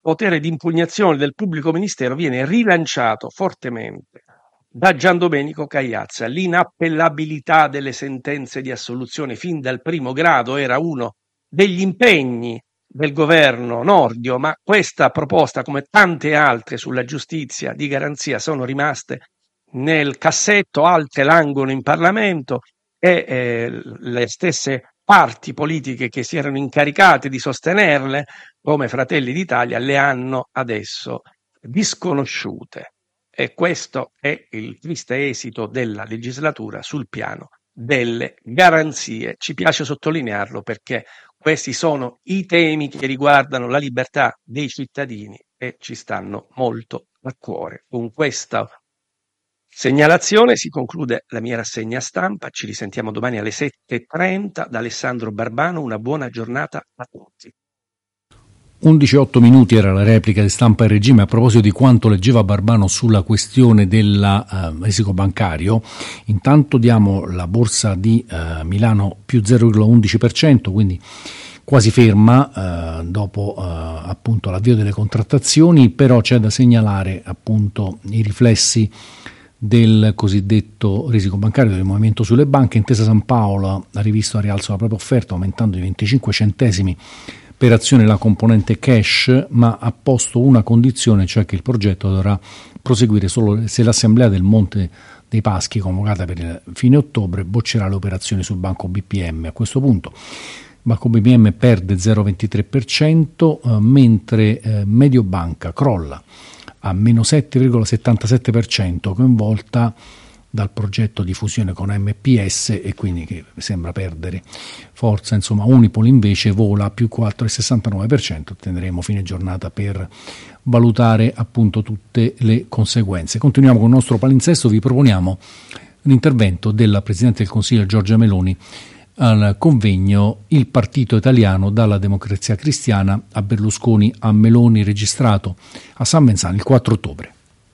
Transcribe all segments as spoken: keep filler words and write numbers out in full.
potere di impugnazione del pubblico ministero viene rilanciato fortemente da Giandomenico Cagliazza. L'inappellabilità delle sentenze di assoluzione fin dal primo grado era uno degli impegni del governo Nordio, ma questa proposta, come tante altre sulla giustizia di garanzia, sono rimaste nel cassetto, altre languono in Parlamento e eh, le stesse parti politiche che si erano incaricate di sostenerle, come Fratelli d'Italia, le hanno adesso disconosciute. E questo è il triste esito della legislatura sul piano delle garanzie. Ci piace sottolinearlo perché questi sono i temi che riguardano la libertà dei cittadini e ci stanno molto a cuore. Con questa segnalazione si conclude la mia rassegna stampa. Ci risentiamo domani alle sette e trenta da Alessandro Barbano. Una buona giornata a tutti. undici e otto minuti era la replica di Stampa e Regime. A proposito di quanto leggeva Barbano sulla questione del uh, risico bancario, intanto diamo la borsa di uh, Milano più zero virgola undici per cento, quindi quasi ferma uh, dopo uh, appunto l'avvio delle contrattazioni, però c'è da segnalare appunto i riflessi del cosiddetto risico bancario del movimento sulle banche. Intesa San Paolo ha rivisto a rialzo la propria offerta aumentando di venticinque centesimi per azione la componente cash, ma ha posto una condizione, cioè che il progetto dovrà proseguire solo se l'Assemblea del Monte dei Paschi, convocata per il fine ottobre, boccerà le operazioni sul Banco B P M. A questo punto Banco B P M perde zero virgola ventitré per cento, eh, mentre eh, Mediobanca crolla a meno sette virgola settantasette per cento, coinvolta dal progetto di fusione con M P S e quindi che sembra perdere forza. Insomma, Unipol invece vola a più quattro virgola sessantanove per cento. Tenderemo fine giornata per valutare appunto tutte le conseguenze. Continuiamo con il nostro palinsesto. Vi proponiamo un intervento della Presidente del Consiglio Giorgia Meloni al convegno Il Partito Italiano dalla Democrazia Cristiana a Berlusconi a Meloni, registrato a San Venzano il quattro ottobre.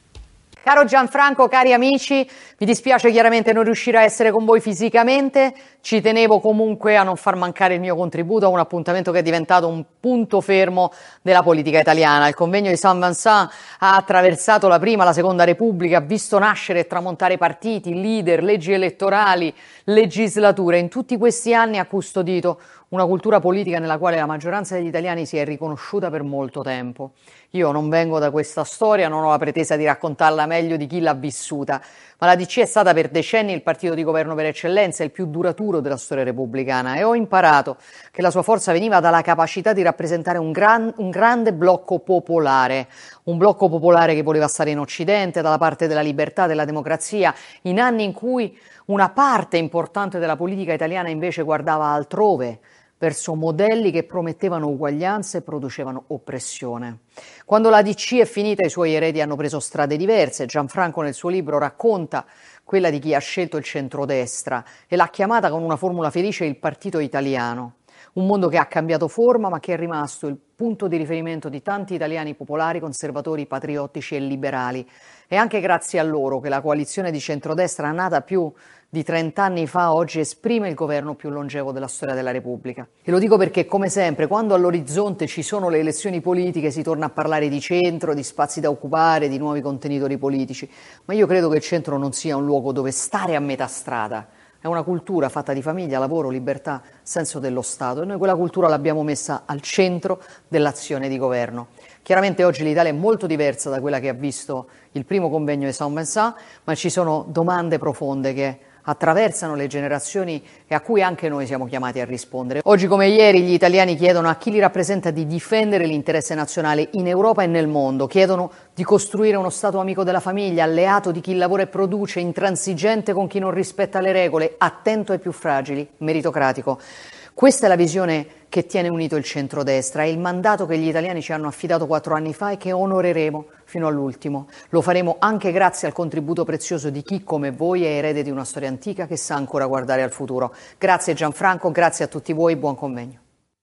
Caro Gianfranco, cari amici, mi dispiace chiaramente non riuscire a essere con voi fisicamente, ci tenevo comunque a non far mancare il mio contributo a un appuntamento che è diventato un punto fermo della politica italiana. Il convegno di San Vincent ha attraversato la prima, la seconda Repubblica, ha visto nascere e tramontare partiti, leader, leggi elettorali, legislature. In tutti questi anni ha custodito una cultura politica nella quale la maggioranza degli italiani si è riconosciuta per molto tempo. Io non vengo da questa storia, non ho la pretesa di raccontarla meglio di chi l'ha vissuta, ma la D C è stata per decenni il partito di governo per eccellenza, il più duraturo della storia repubblicana, e ho imparato che la sua forza veniva dalla capacità di rappresentare un, gran, un grande blocco popolare, un blocco popolare che voleva stare in Occidente, dalla parte della libertà, della democrazia, in anni in cui una parte importante della politica italiana invece guardava altrove, verso modelli che promettevano uguaglianza e producevano oppressione. Quando la D C è finita, i suoi eredi hanno preso strade diverse. Gianfranco nel suo libro racconta quella di chi ha scelto il centrodestra e l'ha chiamata con una formula felice il partito italiano. Un mondo che ha cambiato forma ma che è rimasto il punto di riferimento di tanti italiani popolari, conservatori, patriottici e liberali. È anche grazie a loro che la coalizione di centrodestra, nata più di trent'anni fa, oggi esprime il governo più longevo della storia della Repubblica. E lo dico perché, come sempre, quando all'orizzonte ci sono le elezioni politiche si torna a parlare di centro, di spazi da occupare, di nuovi contenitori politici. Ma io credo che il centro non sia un luogo dove stare a metà strada. È una cultura fatta di famiglia, lavoro, libertà, senso dello Stato, e noi quella cultura l'abbiamo messa al centro dell'azione di governo. Chiaramente oggi l'Italia è molto diversa da quella che ha visto il primo convegno di San Vincent, ma ci sono domande profonde che attraversano le generazioni e a cui anche noi siamo chiamati a rispondere. Oggi come ieri gli italiani chiedono a chi li rappresenta di difendere l'interesse nazionale in Europa e nel mondo, chiedono di costruire uno Stato amico della famiglia, alleato di chi lavora e produce, intransigente con chi non rispetta le regole, attento ai più fragili, meritocratico. Questa è la visione che tiene unito il centrodestra, è il mandato che gli italiani ci hanno affidato quattro anni fa e che onoreremo fino all'ultimo. Lo faremo anche grazie al contributo prezioso di chi, come voi, è erede di una storia antica che sa ancora guardare al futuro. Grazie Gianfranco, grazie a tutti voi, buon convegno.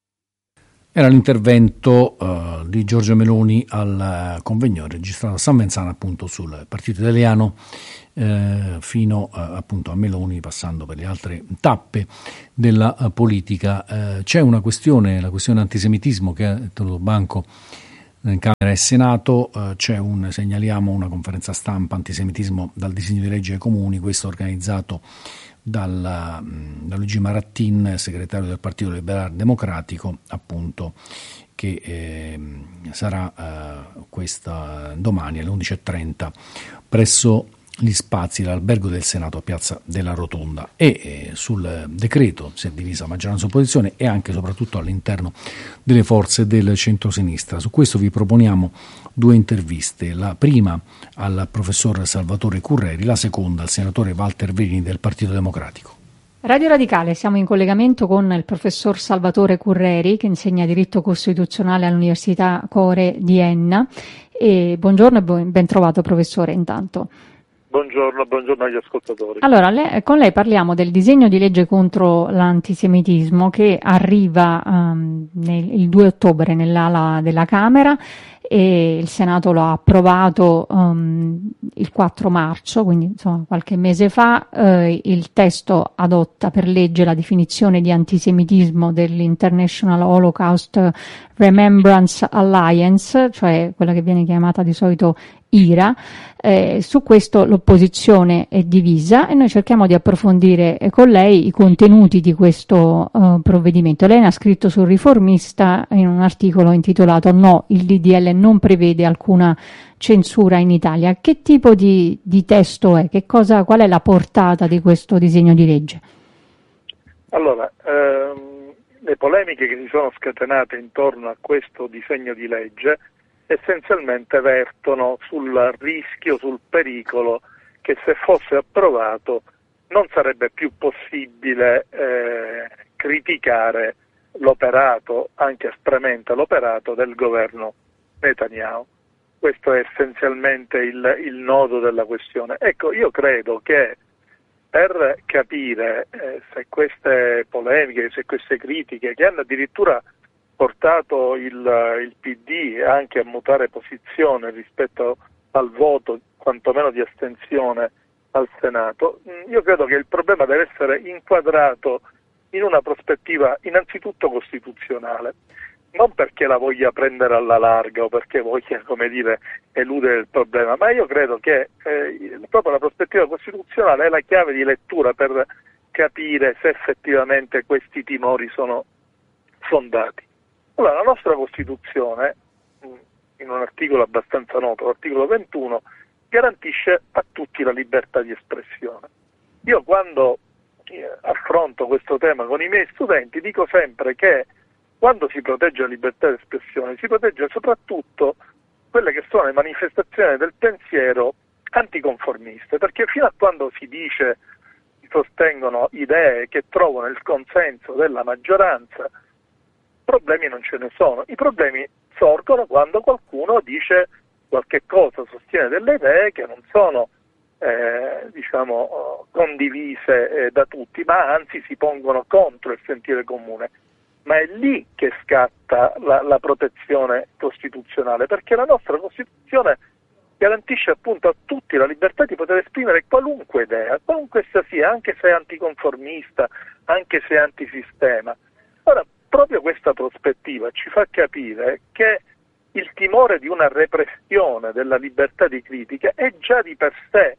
Era l'intervento uh, di Giorgia Meloni al convegno registrato a San Venzano appunto sul Partito Italiano, eh, fino uh, appunto a Meloni, passando per le altre tappe della uh, politica. Uh, c'è una questione, la questione antisemitismo, che ha tenuto banco in Camera e Senato. Eh, c'è un, segnaliamo una conferenza stampa antisemitismo dal disegno di legge ai comuni, questo organizzato dal, da Luigi Marattin, segretario del Partito Liberale Democratico, appunto, che eh, sarà eh, questa domani alle undici e trenta presso gli spazi dell'albergo del Senato a Piazza della Rotonda. E eh, sul decreto si è divisa maggioranza e opposizione e anche e soprattutto all'interno delle forze del centrosinistra. Su questo vi proponiamo due interviste, la prima al professor Salvatore Curreri, la seconda al senatore Walter Verini del Partito Democratico. Radio Radicale, siamo in collegamento con il professor Salvatore Curreri, che insegna diritto costituzionale all'Università Core di Enna. E buongiorno e ben trovato, professore, intanto. Buongiorno, buongiorno agli ascoltatori. Allora, lei, con lei parliamo del disegno di legge contro l'antisemitismo che arriva um, nel, il due ottobre nell'ala della Camera e il Senato lo ha approvato um, il quattro marzo, quindi insomma qualche mese fa. Eh, il testo adotta per legge la definizione di antisemitismo dell'International Holocaust Remembrance Alliance, cioè quella che viene chiamata di solito I R A. Eh, su questo l'opposizione è divisa e noi cerchiamo di approfondire con lei i contenuti di questo uh, provvedimento. Lei ne ha scritto sul Riformista in un articolo intitolato "No, il D D L non prevede alcuna censura in Italia". Che tipo di, di testo è? Che cosa, qual è la portata di questo disegno di legge? Allora, ehm, le polemiche che si sono scatenate intorno a questo disegno di legge essenzialmente vertono sul rischio, sul pericolo che se fosse approvato non sarebbe più possibile eh, criticare l'operato, anche aspramente l'operato del governo Netanyahu. Questo è essenzialmente il, il nodo della questione. Ecco, io credo che per capire eh, se queste polemiche, se queste critiche, che hanno addirittura portato il, il P D anche a mutare posizione rispetto al voto, quantomeno di astensione al Senato, io credo che il problema deve essere inquadrato in una prospettiva innanzitutto costituzionale, non perché la voglia prendere alla larga o perché voglia, come dire, eludere il problema, ma io credo che eh, proprio la prospettiva costituzionale è la chiave di lettura per capire se effettivamente questi timori sono fondati. Allora, la nostra Costituzione, in un articolo abbastanza noto, l'articolo ventuno, garantisce a tutti la libertà di espressione. Io quando eh, affronto questo tema con i miei studenti dico sempre che quando si protegge la libertà di espressione si protegge soprattutto quelle che sono le manifestazioni del pensiero anticonformiste, perché fino a quando si dice, si sostengono idee che trovano il consenso della maggioranza, problemi non ce ne sono. I problemi sorgono quando qualcuno dice qualche cosa, sostiene delle idee che non sono eh, diciamo condivise eh, da tutti, ma anzi si pongono contro il sentire comune. Ma è lì che scatta la, la protezione costituzionale, perché la nostra Costituzione garantisce appunto a tutti la libertà di poter esprimere qualunque idea, qualunque essa sia, anche se è anticonformista, anche se è antisistema. Ora, proprio questa prospettiva ci fa capire che il timore di una repressione della libertà di critica è già di per sé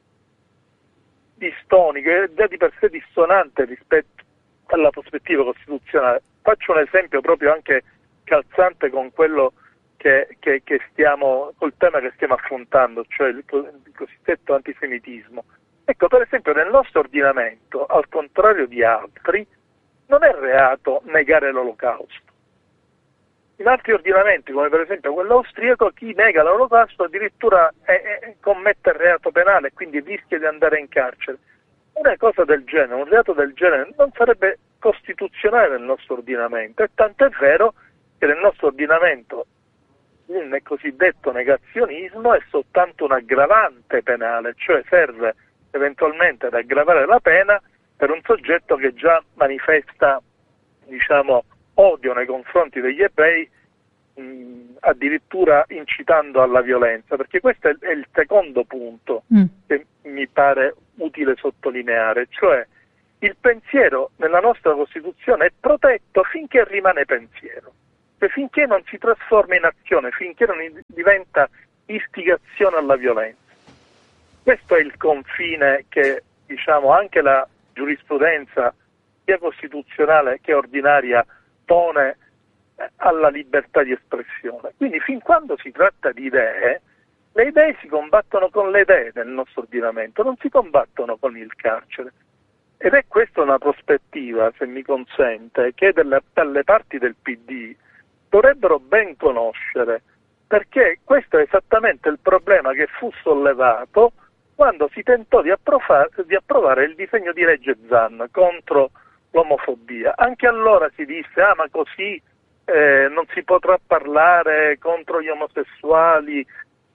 distonico, è già di per sé dissonante rispetto alla prospettiva costituzionale. Faccio un esempio proprio anche calzante con quello che, che, che stiamo, col tema che stiamo affrontando, cioè il, il cosiddetto antisemitismo. Ecco, per esempio nel nostro ordinamento, al contrario di altri, non è reato negare l'Olocausto. In altri ordinamenti, come per esempio quello austriaco, chi nega l'Olocausto addirittura è, è, commette il reato penale e quindi rischia di andare in carcere. Una cosa del genere, un reato del genere non sarebbe costituzionale nel nostro ordinamento, e tanto è vero che nel nostro ordinamento il cosiddetto negazionismo è soltanto un aggravante penale, cioè serve eventualmente ad aggravare la pena per un soggetto che già manifesta, diciamo, odio nei confronti degli ebrei, mh, addirittura incitando alla violenza, perché questo è, è il secondo punto mm. che mi pare utile sottolineare, cioè il pensiero nella nostra Costituzione è protetto finché rimane pensiero. cioè finché non si trasforma in azione, finché non diventa istigazione alla violenza. Questo è il confine che, diciamo, anche la giurisprudenza sia costituzionale che ordinaria pone alla libertà di espressione. Quindi fin quando si tratta di idee, le idee si combattono con le idee nel nostro ordinamento, non si combattono con il carcere. Ed è questa una prospettiva, se mi consente, che delle, dalle parti del P D dovrebbero ben conoscere, perché questo è esattamente il problema che fu sollevato quando si tentò di approvare, di approvare il disegno di legge Zan contro l'omofobia. Anche allora si disse, ah ma così eh, non si potrà parlare contro gli omosessuali,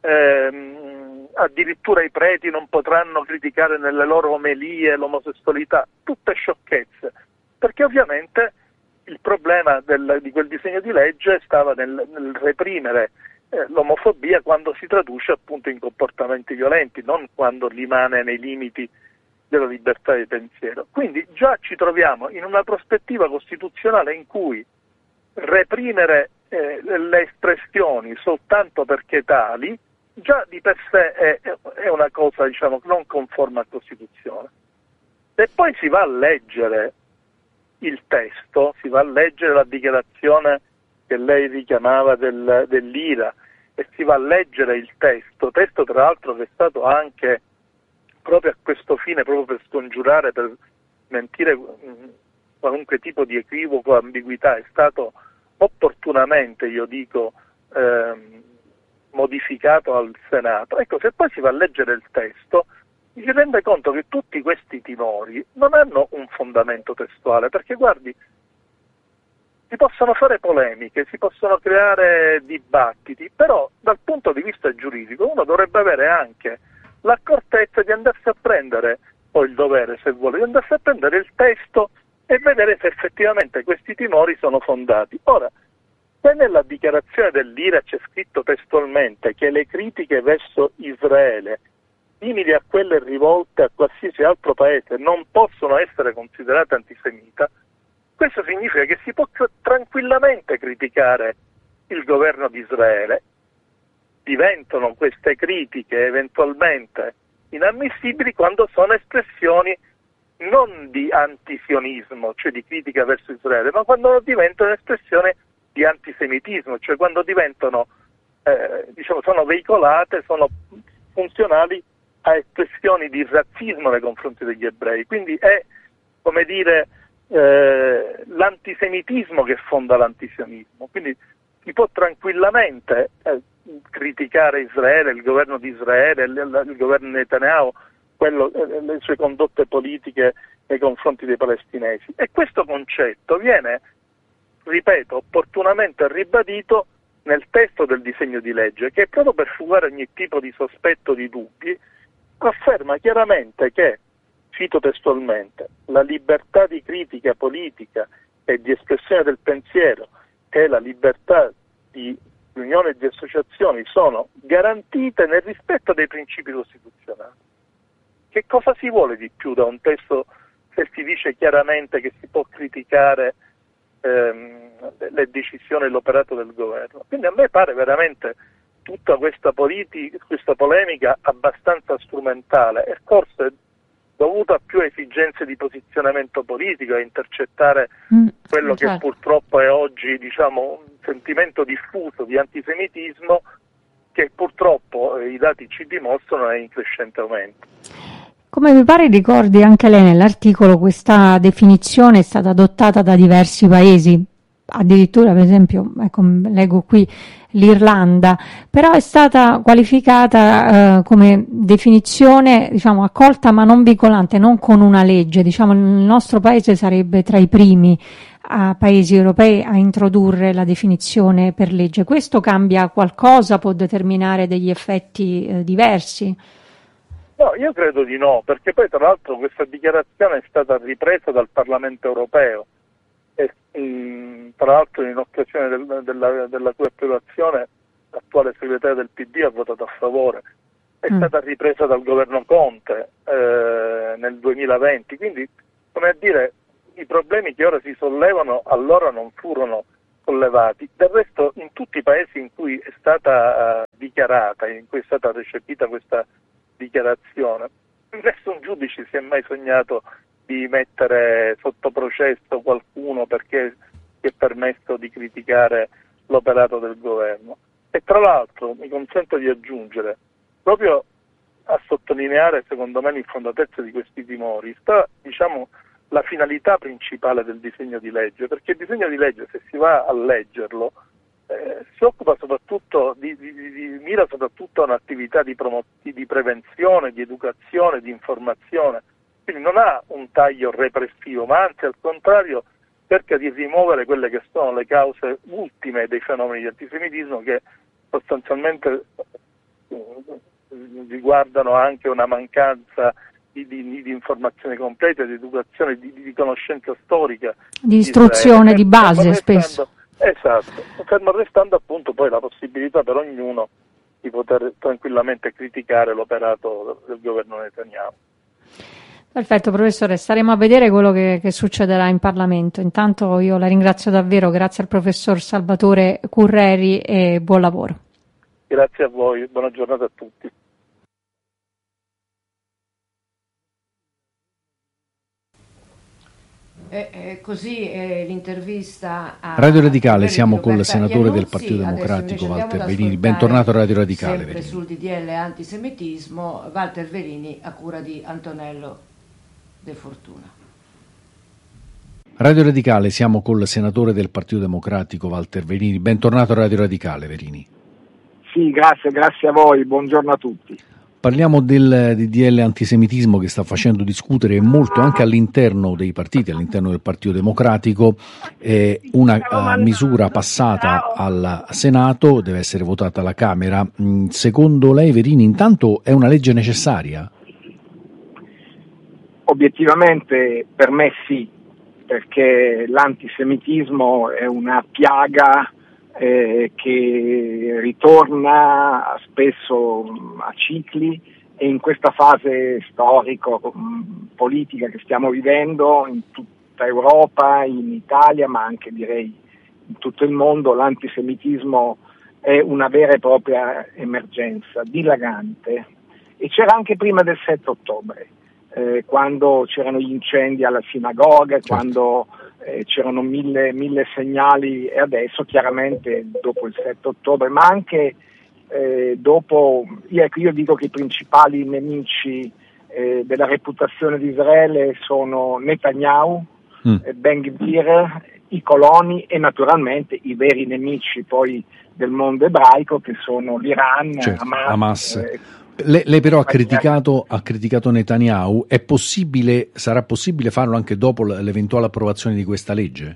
ehm, addirittura i preti non potranno criticare nelle loro omelie l'omosessualità, tutte sciocchezze, perché ovviamente il problema del, di quel disegno di legge stava nel, nel reprimere eh, l'omofobia quando si traduce appunto in comportamenti violenti, non quando rimane nei limiti della libertà di pensiero. Quindi già ci troviamo in una prospettiva costituzionale in cui reprimere eh, le espressioni soltanto perché tali già di per sé è, è una cosa, diciamo, non conforme a Costituzione. Se poi si va a leggere il testo, si va a leggere la dichiarazione che lei richiamava del, dell'I R A e si va a leggere il testo, testo tra l'altro che è stato anche proprio a questo fine, proprio per scongiurare, per mentire mh, qualunque tipo di equivoco o ambiguità, è stato opportunamente, io dico, ehm, modificato al Senato. Ecco, se poi si va a leggere il testo, si rende conto che tutti questi timori non hanno un fondamento testuale, perché guardi, si possono fare polemiche, si possono creare dibattiti, però dal punto di vista giuridico uno dovrebbe avere anche l'accortezza di andarsi a prendere, o il dovere se vuole, di andarsi a prendere il testo e vedere se effettivamente questi timori sono fondati. Ora, se nella dichiarazione dell'I R A c'è scritto testualmente che le critiche verso Israele, simili a quelle rivolte a qualsiasi altro paese, non possono essere considerate antisemita, questo significa che si può tranquillamente criticare il governo di Israele. Diventano queste critiche eventualmente inammissibili quando sono espressioni non di antisionismo, cioè di critica verso Israele, ma quando diventano espressioni di antisemitismo, cioè quando diventano, eh, diciamo, sono veicolate, sono funzionali a espressioni di razzismo nei confronti degli ebrei. Quindi è, come dire, eh, l'antisemitismo che fonda l'antisionismo. Quindi si può tranquillamente eh, criticare Israele, il governo di Israele, il, il governo di Netanyahu, quello, eh, le sue condotte politiche nei confronti dei palestinesi. E questo concetto viene, ripeto, opportunamente ribadito nel testo del disegno di legge, che proprio per fugare ogni tipo di sospetto, di dubbi, afferma chiaramente che, cito testualmente, la libertà di critica politica e di espressione del pensiero e la libertà di riunione e di associazioni sono garantite nel rispetto dei principi costituzionali. Che cosa si vuole di più da un testo se si dice chiaramente che si può criticare ehm, le decisioni e l'operato del governo? Quindi a me pare veramente tutta questa, politi- questa polemica abbastanza strumentale e forse dovuta a più esigenze di posizionamento politico, a intercettare mm, quello certo. che purtroppo è oggi, diciamo, un sentimento diffuso di antisemitismo che purtroppo eh, i dati ci dimostrano è in crescente aumento. Come mi pare ricordi anche lei nell'articolo, questa definizione è stata adottata da diversi paesi, addirittura per esempio, ecco, leggo qui l'Irlanda, però è stata qualificata eh, come definizione, diciamo, accolta ma non vincolante, non con una legge. Diciamo, il nostro paese sarebbe tra i primi a paesi europei a introdurre la definizione per legge. Questo cambia qualcosa, può determinare degli effetti eh, diversi? No, io credo di no, perché poi tra l'altro questa dichiarazione è stata ripresa dal Parlamento europeo e mh, tra l'altro in occasione del, della, della cui approvazione l'attuale segretario del P D ha votato a favore, è mm. stata ripresa dal governo Conte eh, nel duemilaventi, quindi come a dire i problemi che ora si sollevano allora non furono sollevati. Del resto in tutti i paesi in cui è stata uh, dichiarata, in cui è stata recepita questa dichiarazione, nessun giudice si è mai sognato di mettere sotto processo qualcuno perché si è permesso di criticare l'operato del governo. E tra l'altro mi consento di aggiungere, proprio a sottolineare secondo me l'infondatezza di questi timori, sta diciamo la finalità principale del disegno di legge, perché il disegno di legge, se si va a leggerlo, eh, si occupa soprattutto di, di, di, di mira soprattutto a un'attività di, promo- di prevenzione, di educazione, di informazione, quindi non ha un taglio repressivo, ma anzi al contrario cerca di rimuovere quelle che sono le cause ultime dei fenomeni di antisemitismo, che sostanzialmente riguardano anche una mancanza Di, di, di informazione completa, di educazione, di, di conoscenza storica, di istruzione di, di base restando, spesso. Esatto, fermo restando appunto poi la possibilità per ognuno di poter tranquillamente criticare l'operato del governo Netanyahu. Perfetto professore, staremo a vedere quello che, che succederà in Parlamento. Intanto io la ringrazio davvero, grazie al professor Salvatore Curreri e buon lavoro. Grazie a voi, buona giornata a tutti. E, e così eh, l'intervista a Radio Radicale, siamo Roberta col senatore Iannuzzi. del Partito Democratico Walter Verini. Bentornato Bentornato a Radio Radicale. Sempre Verini. sul D D L antisemitismo, Walter Verini a cura di Antonello De Fortuna. Radio Radicale, siamo col senatore del Partito Democratico Walter Verini. Bentornato a Radio Radicale, Verini. Sì, grazie, grazie a voi, buongiorno a tutti. Parliamo del D D L antisemitismo che sta facendo discutere molto anche all'interno dei partiti, all'interno del Partito Democratico. Eh, una uh, misura passata al Senato, deve essere votata alla Camera. Mm, secondo lei, Verini, intanto è una legge necessaria? Obiettivamente per me sì, perché l'antisemitismo è una piaga Eh, che ritorna spesso a cicli, e in questa fase storico-politica che stiamo vivendo in tutta Europa, in Italia, ma anche direi in tutto il mondo, l'antisemitismo è una vera e propria emergenza dilagante, e c'era anche prima del sette ottobre, eh, quando c'erano gli incendi alla sinagoga, certo. quando Eh, c'erano mille, mille segnali, e adesso chiaramente dopo il sette ottobre, ma anche eh, dopo, io, ecco, io dico che i principali nemici eh, della reputazione di Israele sono Netanyahu, mm. eh, Ben Gvir, i coloni e naturalmente i veri nemici poi del mondo ebraico, che sono l'Iran, certo, Hamas. Hamas. Eh, Lei, lei però ha criticato, ha criticato Netanyahu. È possibile, sarà possibile farlo anche dopo l'eventuale approvazione di questa legge?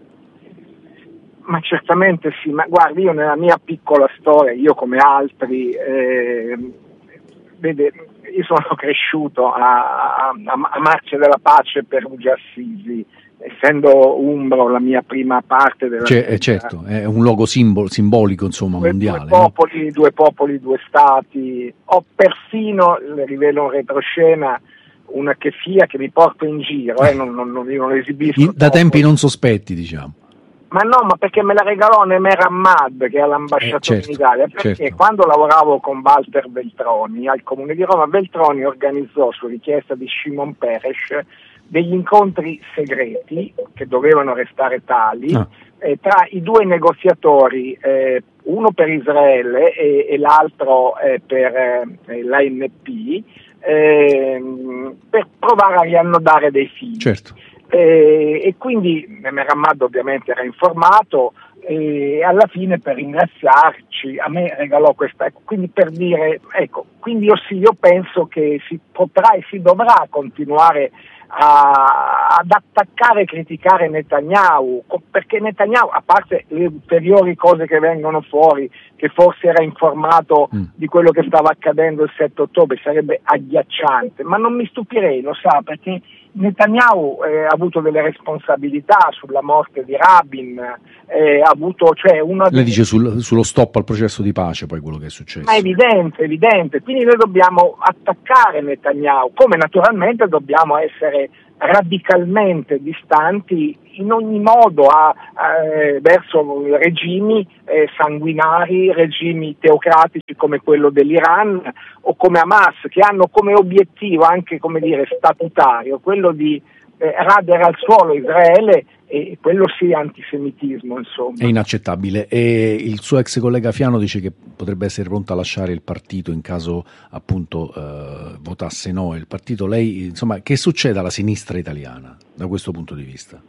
Ma certamente sì, ma guardi, io nella mia piccola storia, io come altri, eh, vede, io sono cresciuto a, a, a Marcia della Pace per Perugia Assisi, essendo umbro la mia prima parte della C'è, vita. certo, è un luogo simbolo, simbolico insomma due, mondiale. Due popoli, no? due popoli, due stati. Ho persino, le rivelo in retroscena, una keffia che mi porto in giro, eh, non, non, non, io non esibisco. In, da tempi non sospetti, diciamo. Ma no, ma perché me la regalò Nemer Hammad, che è all'ambasciatore eh, certo, in Italia, perché certo. quando lavoravo con Walter Veltroni al Comune di Roma, Veltroni organizzò su richiesta di Shimon Peres degli incontri segreti, che dovevano restare tali, ah. eh, tra i due negoziatori, eh, uno per Israele e, e l'altro eh, per eh, l'A N P, eh, per provare a riannodare dei fili. Certo. Eh, e quindi Nemer Hammad ovviamente era informato, e alla fine, per ringraziarci, a me regalò questa, quindi per dire, ecco, quindi io sì, io penso che si potrà e si dovrà continuare A, ad attaccare e criticare Netanyahu, perché Netanyahu, a parte le ulteriori cose che vengono fuori, che forse era informato mm. di quello che stava accadendo il sette ottobre, sarebbe agghiacciante, ma non mi stupirei, lo sa, perché Netanyahu eh, ha avuto delle responsabilità sulla morte di Rabin, eh, ha avuto, cioè una Lei delle... dice sul, sullo stop al processo di pace, poi quello che è successo. Ma è evidente, evidente, quindi noi dobbiamo attaccare Netanyahu, come naturalmente dobbiamo essere radicalmente distanti in ogni modo a, a, verso regimi eh, sanguinari, regimi teocratici come quello dell'Iran o come Hamas, che hanno come obiettivo anche, come dire, statutario quello di eh, radere al suolo Israele, e quello sì antisemitismo, insomma. È inaccettabile. E il suo ex collega Fiano dice che potrebbe essere pronto a lasciare il partito in caso appunto eh, votasse no il partito. Lei, insomma, che succede alla sinistra italiana da questo punto di vista?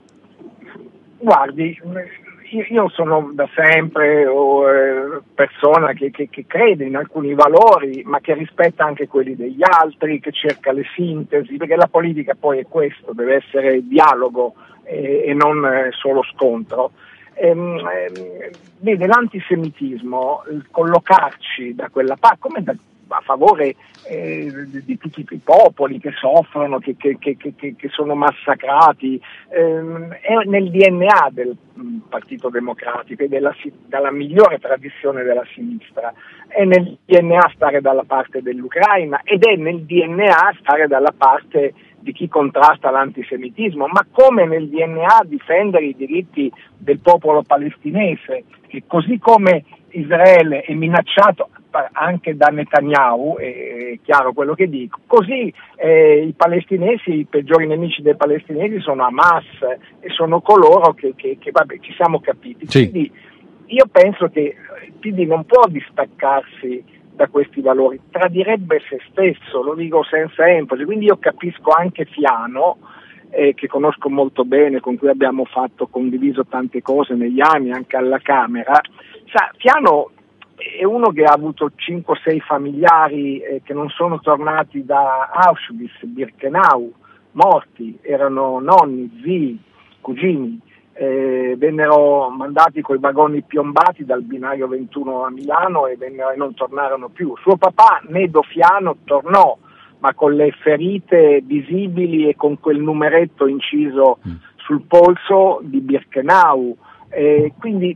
Guardi, io sono da sempre oh, eh, persona che, che, che crede in alcuni valori, ma che rispetta anche quelli degli altri, che cerca le sintesi, perché la politica poi è questo, deve essere dialogo eh, e non eh, solo scontro. Ehm, ehm, vede, l'antisemitismo, il collocarci da quella parte, come da, a favore eh, di, di tutti i popoli che soffrono, che, che, che, che, che sono massacrati, ehm, è nel D N A del Partito Democratico e della, della migliore tradizione della sinistra. È nel D N A stare dalla parte dell'Ucraina ed è nel D N A stare dalla parte di chi contrasta l'antisemitismo, ma come nel D N A difendere i diritti del popolo palestinese, che così come Israele è minacciato anche da Netanyahu, è chiaro quello che dico, così eh, i palestinesi, i peggiori nemici dei palestinesi sono Hamas e sono coloro che, che, che vabbè, ci siamo capiti. Sì. Quindi io penso che il P D non può distaccarsi da questi valori, tradirebbe se stesso, lo dico senza enfasi, quindi io capisco anche Fiano, eh, che conosco molto bene, con cui abbiamo fatto, condiviso tante cose negli anni, anche alla Camera. Sa, Fiano è uno che ha avuto cinque o sei familiari eh, che non sono tornati da Auschwitz, Birkenau, morti, erano nonni, zii, cugini, eh, vennero mandati coi vagoni piombati dal binario ventuno a Milano e, vennero, e non tornarono più. Suo papà, Nedo Fiano, tornò, ma con le ferite visibili e con quel numeretto inciso mm. sul polso di Birkenau, eh, quindi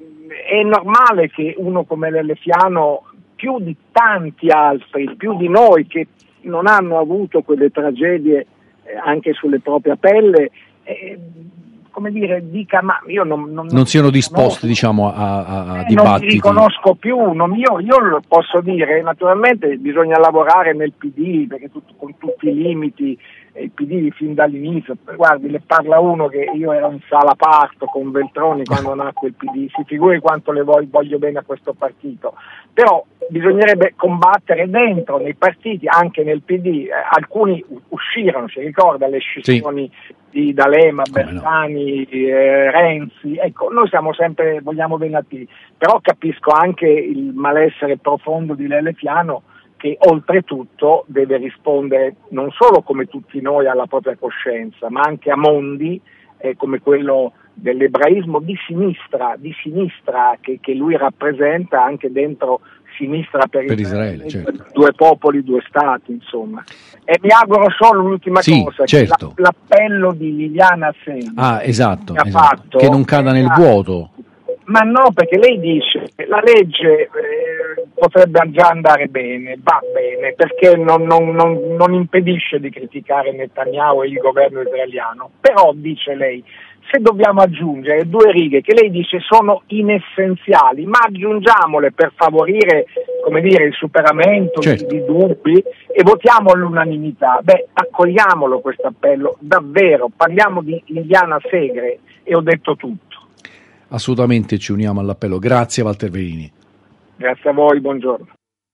è normale che uno come Lele Fiano, più di tanti altri, più di noi che non hanno avuto quelle tragedie eh, anche sulle proprie pelle, eh, come dire, dica ma io non, non, non siano non disposti, diciamo, a, a, a eh, dibattiti. Non mi riconosco più, non, io, io lo posso dire, naturalmente bisogna lavorare nel P D, perché tutto, con tutti i limiti, il P D fin dall'inizio, guardi, le parla uno che io ero in sala parto con Veltroni quando nacque il P D, si figuri quanto le voglio, voglio bene a questo partito, però bisognerebbe combattere dentro nei partiti, anche nel P D, eh, alcuni uscirono, si ricorda le scissioni sì. di D'Alema, Bersani, no. eh, Renzi, ecco, noi siamo sempre, vogliamo bene al P D, però capisco anche il malessere profondo di Lele Fiano, che oltretutto deve rispondere non solo come tutti noi alla propria coscienza, ma anche a mondi eh, come quello dell'ebraismo di sinistra, di sinistra che, che lui rappresenta anche dentro Sinistra per, per Israele, Israele certo. Due popoli, due stati, insomma. E mi auguro solo l'ultima sì, cosa, certo. che la, l'appello di Liliana Segni ah, esatto, che, esatto. Ha fatto, che non cada nel vuoto. Ma no, perché lei dice che la legge eh, potrebbe già andare bene, va bene, perché non, non, non, non impedisce di criticare Netanyahu e il governo israeliano, però dice lei, se dobbiamo aggiungere due righe che lei dice sono inessenziali, ma aggiungiamole per favorire, come dire, il superamento certo. di, di dubbi e votiamo all'unanimità, beh, accogliamolo questo appello, davvero, parliamo di Liliana Segre e ho detto tutto. Assolutamente ci uniamo all'appello. Grazie Walter Verini. Grazie a voi, buongiorno.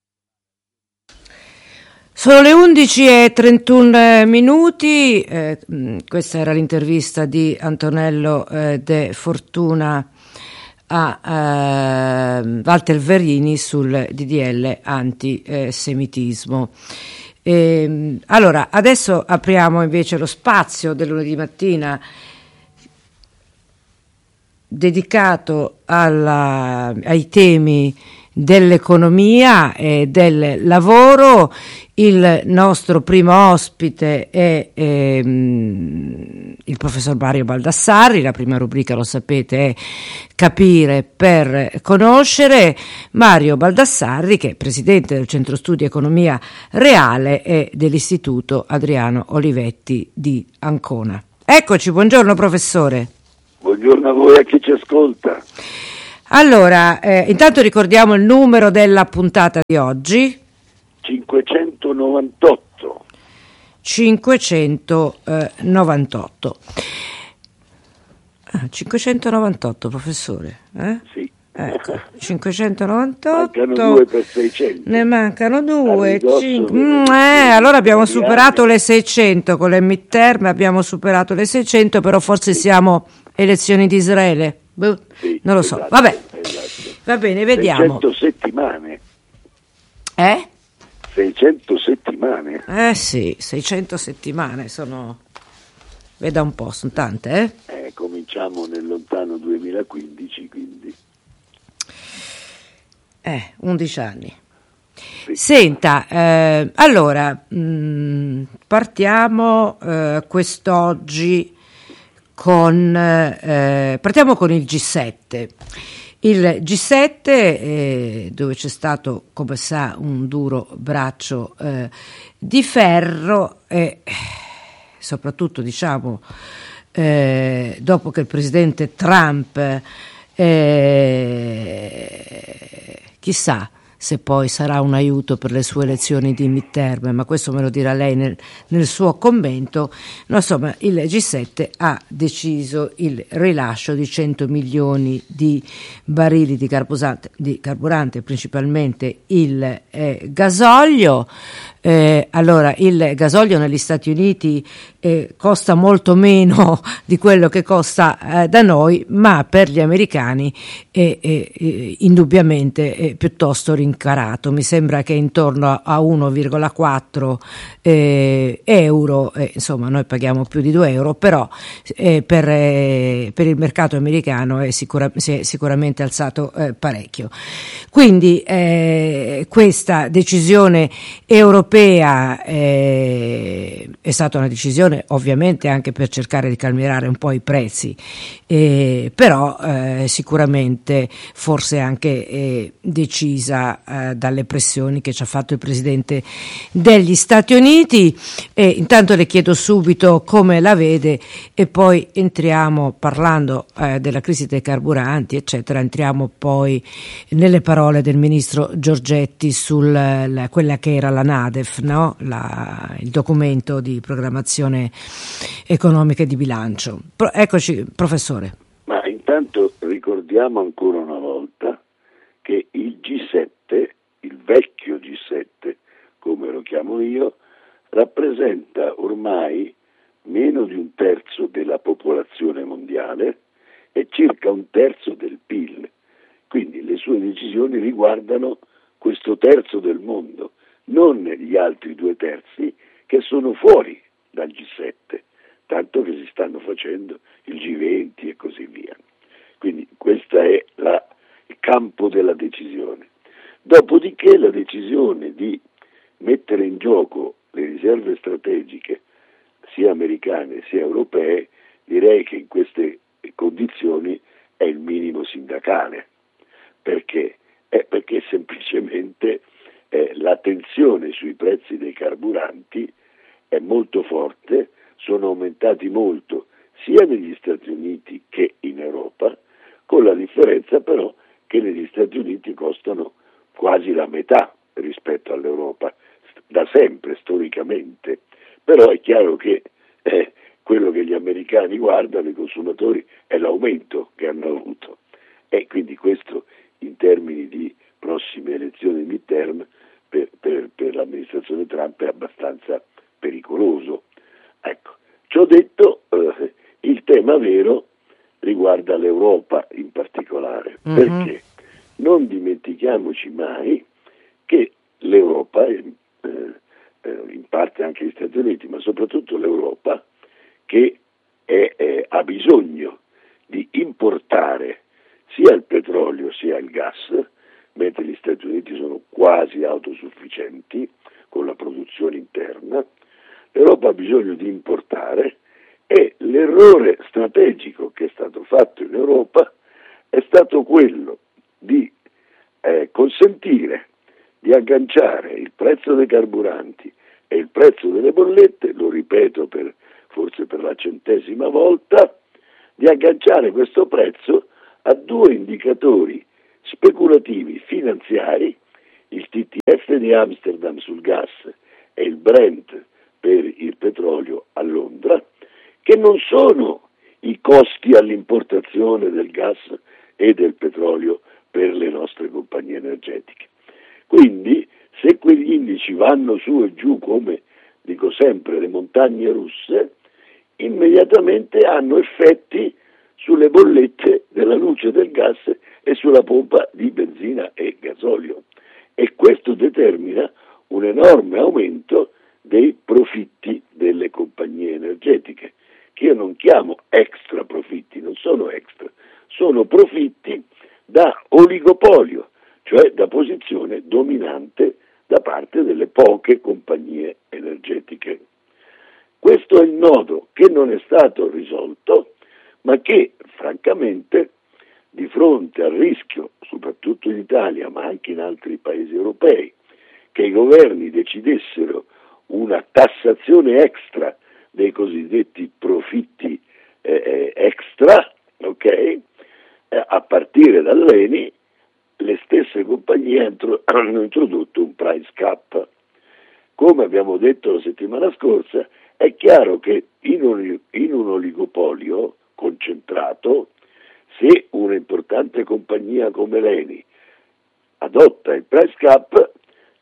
Sono le undici e trentuno minuti, eh, questa era l'intervista di Antonello eh, De Fortuna a eh, Walter Verini sul D D L antisemitismo. E, allora, adesso apriamo invece lo spazio del lunedì mattina dedicato alla, ai temi dell'economia e del lavoro. Il nostro primo ospite è ehm, il professor Mario Baldassarri. La prima rubrica, lo sapete, è Capire per conoscere. Mario Baldassarri, che è presidente del Centro Studi Economia Reale e dell'Istituto Adriano Olivetti di Ancona. Eccoci, buongiorno professore. Buongiorno a voi, a chi ci ascolta. Allora, eh, intanto ricordiamo il numero della puntata di oggi. cinquecentonovantotto. cinquecentonovantotto. Ah, cinquecentonovantotto, professore? Eh? Sì. Ecco, cinquecentonovantotto. Mancano due per seicento. Ne mancano due. Cinque. Mm, eh, allora abbiamo superato le seicento con le midterm, abbiamo superato le seicento, però forse siamo elezioni di Israele. Boh, sì, non lo so. esatto, Vabbè. esatto. Va bene, vediamo. seicento settimane. Eh? seicento settimane. Eh sì, seicento settimane sono, veda un po', sono tante, eh? Eh, cominciamo nel lontano duemilaquindici, quindi. Eh, undici anni. Sì. Senta, eh, allora, mh, partiamo eh, quest'oggi con, eh, partiamo con il G sette. Il G sette, eh, dove c'è stato, come sa, un duro braccio eh, di ferro e soprattutto, diciamo, eh, dopo che il presidente Trump, eh, chissà se poi sarà un aiuto per le sue elezioni di midterm, ma questo me lo dirà lei nel, nel suo commento. No, insomma, il G sette ha deciso il rilascio di cento milioni di barili di carburante, di carburante principalmente il eh, gasolio. Eh, allora, il gasolio negli Stati Uniti eh, costa molto meno di quello che costa eh, da noi, ma per gli americani è, è, è indubbiamente è piuttosto rincarato. Mi sembra che intorno a uno virgola quattro eh, euro, eh, insomma noi paghiamo più di due euro, però eh, per, eh, per il mercato americano è sicura, si è sicuramente alzato eh, parecchio. Quindi eh, questa decisione europea eh, è stata una decisione ovviamente anche per cercare di calmierare un po' i prezzi, eh, però eh, sicuramente forse anche eh, decisa eh, dalle pressioni che ci ha fatto il presidente degli Stati Uniti. E intanto le chiedo subito come la vede e poi entriamo, parlando eh, della crisi dei carburanti eccetera, entriamo poi nelle parole del ministro Giorgetti sul la, quella che era la NADEF, no? la, il documento di programmazione economica e di bilancio. Pro, eccoci professore. Ma intanto ricordiamo ancora una volta che il G sette, il vecchio G sette come lo chiamo io, rappresenta ormai meno di un terzo della popolazione mondiale e circa un terzo del P I L. Quindi le sue decisioni riguardano questo terzo del mondo, non gli altri due terzi che sono fuori dal G sette, tanto che si stanno facendo il G venti e così via. Quindi questo è la, il campo della decisione. Dopodiché la decisione di mettere in gioco le riserve strategiche sia americane sia europee, direi che in queste condizioni è il minimo sindacale. Perché? È perché semplicemente eh, la tensione sui prezzi dei carburanti è molto forte, sono aumentati molto sia negli Stati Uniti che in Europa, con la differenza però che negli Stati Uniti costano quasi la metà rispetto all'Europa, da sempre, storicamente. Però è chiaro che eh, quello che gli americani guardano, i consumatori, è l'aumento che hanno avuto. E quindi questo in termini di prossime elezioni midterm per, per, per l'amministrazione Trump è abbastanza pericoloso. Ecco, ciò detto, eh, il tema vero riguarda l'Europa in particolare, mm-hmm. perché non dimentichiamoci mai che l'Europa, eh, eh, in parte anche gli Stati Uniti, ma soprattutto l'Europa, che è, è, ha bisogno di importare sia il petrolio sia il gas, mentre gli Stati Uniti sono quasi autosufficienti con la produzione interna. L'Europa ha bisogno di importare e l'errore l'errore strategico che è stato fatto in Europa è stato quello di eh, consentire di agganciare il prezzo dei carburanti e il prezzo delle bollette, lo ripeto per, forse per la centesima volta, di agganciare questo prezzo a due indicatori speculativi finanziari, il T T F di Amsterdam sul gas e il Brent per il petrolio a Londra, che non sono i costi all'importazione del gas e del petrolio per le nostre compagnie energetiche. Quindi, se quegli indici vanno su e giù come, dico sempre, le montagne russe, immediatamente hanno effetti sulle bollette della luce, del gas e sulla pompa di benzina e gasolio. E questo determina un enorme aumento dei profitti delle compagnie energetiche, che io non chiamo extra profitti, non sono extra, sono profitti da oligopolio, cioè da posizione dominante da parte delle poche compagnie energetiche. Questo è il nodo che non è stato risolto, ma che francamente di fronte al rischio, soprattutto in Italia ma anche in altri paesi europei, che i governi decidessero una tassazione extra dei cosiddetti profitti eh, extra, ok? Eh, a partire dall'E N I, le stesse compagnie hanno introdotto un price cap. Come abbiamo detto la settimana scorsa, è chiaro che in un, in un oligopolio concentrato, se un'importante compagnia come l'E N I adotta il price cap,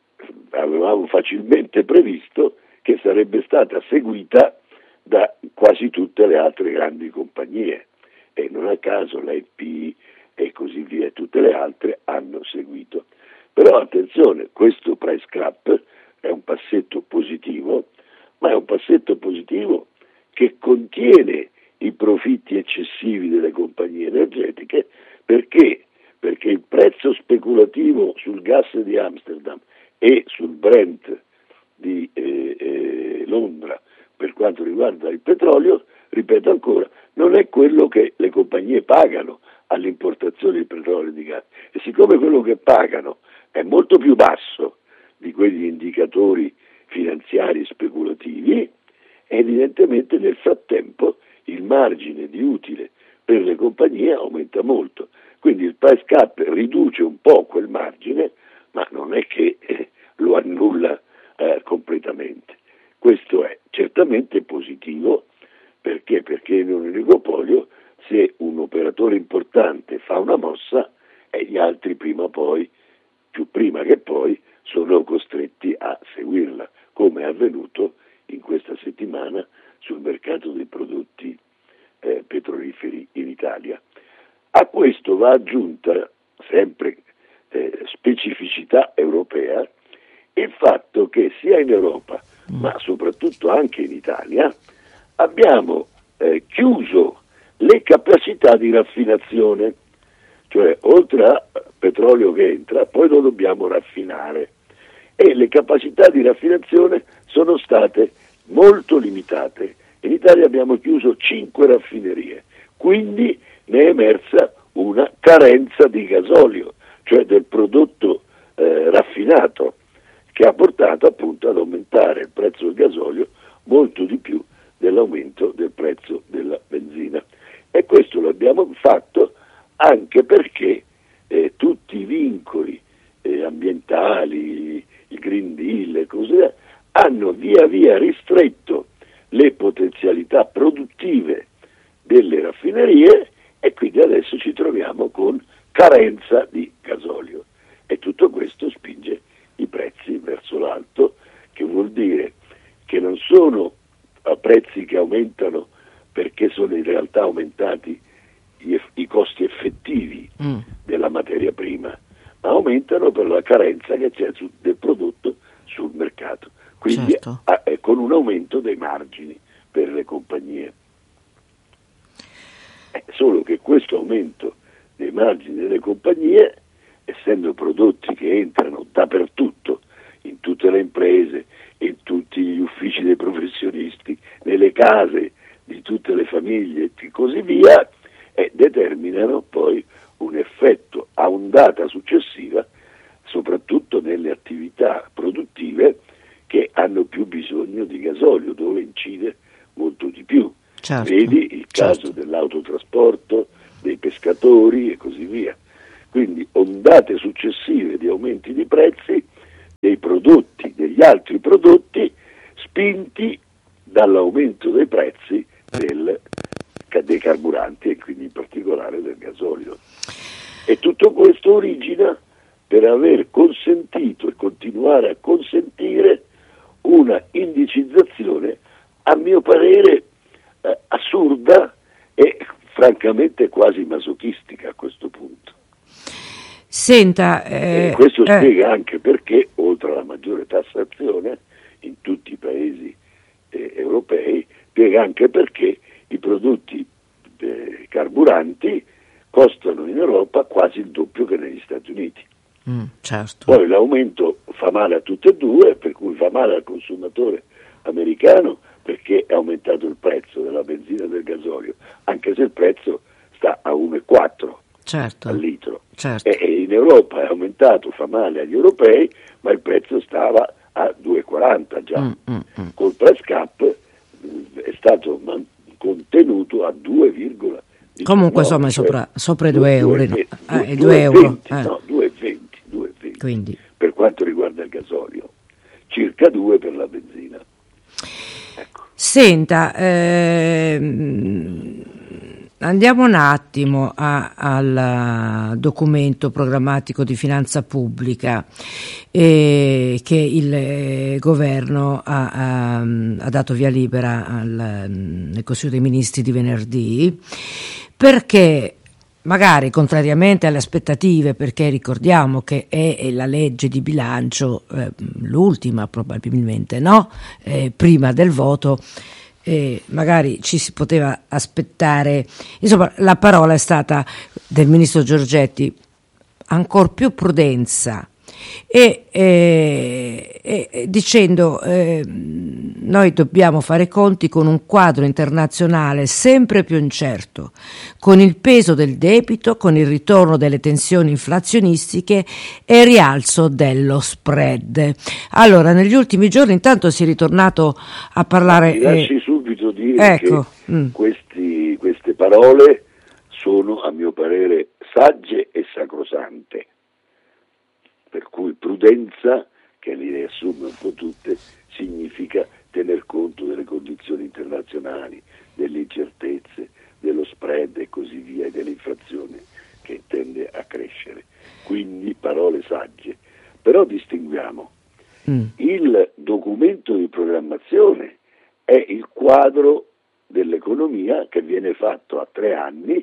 avevamo facilmente previsto che sarebbe stata seguita da quasi tutte le altre grandi compagnie, e non a caso l'E P e così via, tutte le altre hanno seguito. Però attenzione, questo price cap è un passetto positivo, ma è un passetto positivo che contiene i profitti eccessivi delle compagnie energetiche. Perché? Perché il prezzo speculativo sul gas di Amsterdam e sul Brent di eh, eh, Londra per quanto riguarda il petrolio, ripeto ancora, non è quello che le compagnie pagano all'importazione di petrolio e di gas, e siccome quello che pagano è molto più basso di quegli indicatori finanziari speculativi, evidentemente nel frattempo il margine di utile per le compagnie aumenta molto, quindi il price cap riduce un po' quel margine, ma non è che eh, lo annulla eh, completamente. Questo è certamente positivo, perché? Perché in un oligopolio, se un operatore importante fa una mossa, e gli altri prima o poi, più prima che poi, sono costretti a seguirla, come è avvenuto in questa settimana sul mercato dei prodotti eh, petroliferi in Italia. A questo va aggiunta, sempre eh, specificità europea, il fatto che sia in Europa, ma soprattutto anche in Italia, abbiamo eh, chiuso le capacità di raffinazione, cioè oltre a petrolio che entra, poi lo dobbiamo raffinare, e le capacità di raffinazione sono state molto limitate. In Italia abbiamo chiuso cinque raffinerie, quindi ne è emersa una carenza di gasolio, cioè del prodotto eh, raffinato, che ha portato appunto ad aumentare il prezzo del gasolio molto di più dell'aumento del prezzo della benzina. E questo lo abbiamo fatto anche perché eh, tutti i vincoli eh, ambientali, il Green Deal e così via, hanno via via ristretto le potenzialità produttive delle raffinerie, e quindi adesso ci troviamo con carenza di gasolio, e tutto questo spinge i prezzi verso l'alto, che vuol dire che non sono prezzi che aumentano perché sono in realtà aumentati i, i costi effettivi mm. della materia prima, ma aumentano per la carenza che c'è su, del prodotto sul mercato, quindi certo. a, a, con un aumento dei margini per le compagnie. Eh, solo che questo aumento dei margini delle compagnie, essendo prodotti che entrano dappertutto, in tutte le imprese, in tutti gli uffici dei professionisti, nelle case di tutte le famiglie e così via, e determinano poi un effetto a ondata successiva, soprattutto nelle attività produttive che hanno più bisogno di gasolio, dove incide molto di più. Certo, Vedi il caso certo. dell'autotrasporto, dei pescatori e così via. Quindi ondate successive di aumenti di prezzi dei prodotti, degli altri prodotti, spinti dall'aumento dei prezzi del, dei carburanti e quindi in particolare del gasolio. E tutto questo origina per aver consentito e continuare a consentire una indicizzazione, a mio parere, eh, assurda e francamente quasi masochistica a questo punto. Senta, eh, e questo eh. spiega anche perché, oltre alla maggiore tassazione in tutti i paesi eh, europei, spiega anche perché i prodotti eh, carburanti costano in Europa quasi il doppio che negli Stati Uniti. Mm, certo. Poi l'aumento fa male a tutte e due, per cui fa male al consumatore americano perché è aumentato il prezzo della benzina e del gasolio, anche se il prezzo sta a uno virgola quattro certo. al litro. Certo. E, e in Europa è aumentato, fa male agli europei, ma il prezzo stava a due virgola quaranta già. Mm, mm, mm. Col price cap eh, è stato man- contenuto a due virgola diciannove. Comunque insomma cioè sopra, sopra i due euro. due, No? due, Eh, due, due euro. venti, Eh. no, due virgola venti, due virgola venti. Quindi. Per quanto riguarda il gasolio, circa due per la benzina. Ecco. Senta, ehm, andiamo un attimo a, al documento programmatico di finanza pubblica eh, che il eh, governo ha, ha, ha dato via libera al, nel Consiglio dei Ministri di venerdì, perché magari contrariamente alle aspettative, perché ricordiamo che è la legge di bilancio, eh, l'ultima probabilmente, no? Eh, prima del voto, eh, magari ci si poteva aspettare, insomma la parola è stata del ministro Giorgetti, ancor più prudenza. E, e, e dicendo eh, noi dobbiamo fare i conti con un quadro internazionale sempre più incerto, con il peso del debito, con il ritorno delle tensioni inflazionistiche e il rialzo dello spread. Allora, negli ultimi giorni intanto si è ritornato a parlare. Mi lasci eh, subito dire ecco, che mm. questi, queste parole sono a mio parere sagge e sacrosante. Per cui prudenza, che li riassume un po' tutte, significa tener conto delle condizioni internazionali, delle incertezze, dello spread e così via, e dell'inflazione che tende a crescere. Quindi parole sagge. Però distinguiamo. Mm. Il documento di programmazione è il quadro dell'economia che viene fatto a tre anni.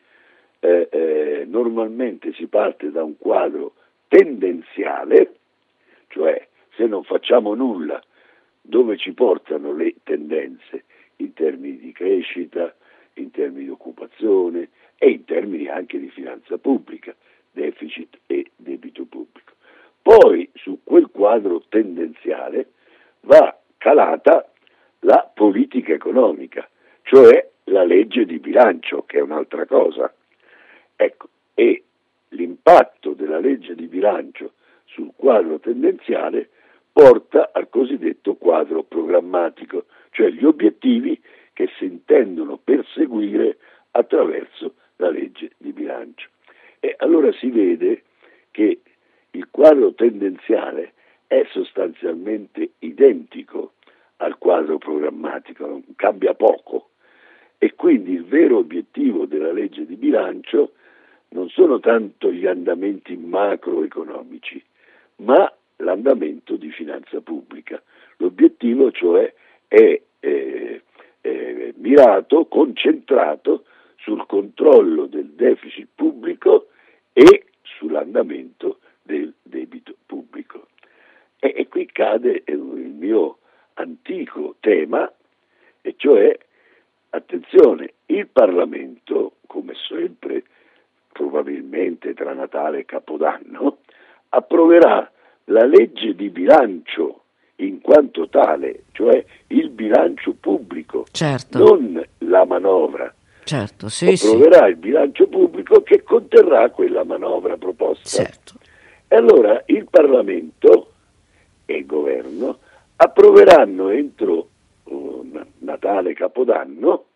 Eh, eh, normalmente si parte da un quadro tendenziale, cioè se non facciamo nulla, dove ci portano le tendenze in termini di crescita, in termini di occupazione e in termini anche di finanza pubblica, deficit e debito pubblico. Poi su quel quadro tendenziale va calata la politica economica, cioè la legge di bilancio, che è un'altra cosa. Ecco, e l'impatto della legge di bilancio sul quadro tendenziale porta al cosiddetto quadro programmatico, cioè gli obiettivi che si intendono perseguire attraverso la legge di bilancio. E allora si vede che il quadro tendenziale è sostanzialmente identico al quadro programmatico, non cambia poco, e quindi il vero obiettivo della legge di bilancio non sono tanto gli andamenti macroeconomici, ma l'andamento di finanza pubblica. L'obiettivo cioè è, è, è mirato, concentrato sul controllo del deficit pubblico e sull'andamento del debito pubblico. E, e qui cade il mio antico tema, e cioè, attenzione, il Parlamento, come sempre, probabilmente tra Natale e Capodanno, approverà la legge di bilancio in quanto tale, cioè il bilancio pubblico, certo. non la manovra. Certo, sì, approverà sì. il bilancio pubblico che conterrà quella manovra proposta. Certo. E allora il Parlamento e il Governo approveranno entro uh, Natale, Capodanno,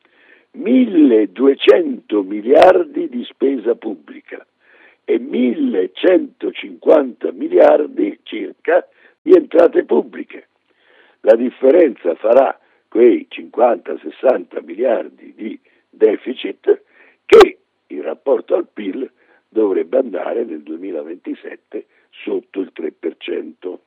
milleduecento miliardi di spesa pubblica e millecentocinquanta miliardi circa di entrate pubbliche. La differenza farà quei cinquanta sessanta miliardi di deficit che in rapporto al P I L dovrebbe andare nel duemilaventisette sotto il tre per cento.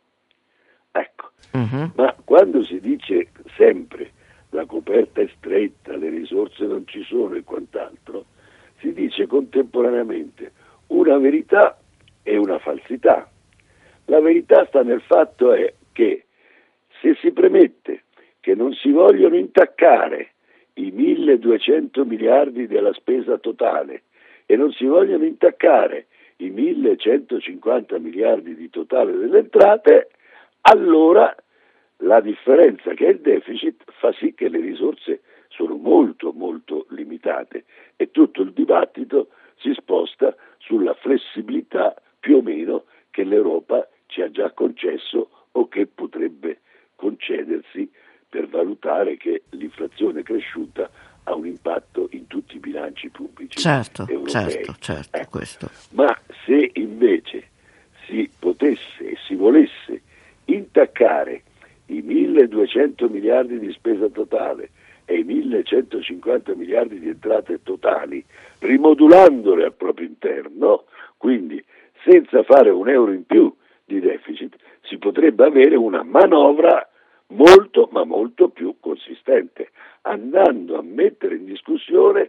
Ecco, uh-huh. Ma quando si dice sempre la coperta è stretta, le risorse non ci sono e quant'altro, si dice contemporaneamente una verità e una falsità. La verità sta nel fatto è che se si premette che non si vogliono intaccare i milleduecento miliardi della spesa totale e non si vogliono intaccare i millecentocinquanta miliardi di totale delle entrate, allora la differenza che è il deficit fa sì che le risorse sono molto molto limitate e tutto il dibattito si sposta sulla flessibilità più o meno che l'Europa ci ha già concesso o che potrebbe concedersi per valutare che l'inflazione cresciuta ha un impatto in tutti i bilanci pubblici certo, europei. Certo, certo, ecco. questo. Ma se invece si potesse e si volesse intaccare i milleduecento miliardi di spesa totale e i millecentocinquanta miliardi di entrate totali, rimodulandole al proprio interno, quindi senza fare un euro in più di deficit, si potrebbe avere una manovra molto ma molto più consistente, andando a mettere in discussione